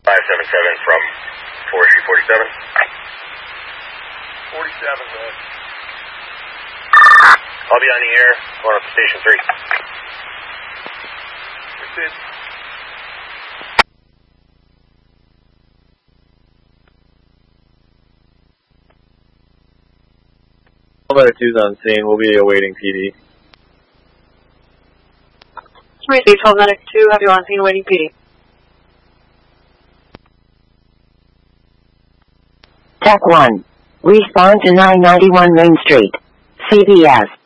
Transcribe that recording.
577 from 4347. 47, man. I'll be on the air, going up to station 3. Received. Letter 2's on scene. We'll be awaiting PD. Received 12 Medic 2, have you on scene awaiting PD. Tech 1. Respond to 991 Main Street. CVS.